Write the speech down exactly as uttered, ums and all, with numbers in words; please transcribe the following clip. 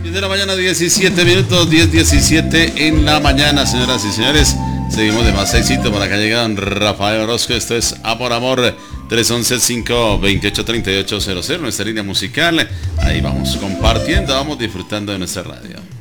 diez de la mañana, diecisiete minutos, diez diecisiete en la mañana, señoras y señores. Seguimos de más éxito. Por acá llega don Rafael Orozco. Esto es Amor Amor. Tres once, cinco veintiocho, treinta y ocho cero cero, nuestra línea musical. Ahí vamos compartiendo, vamos disfrutando de nuestra radio.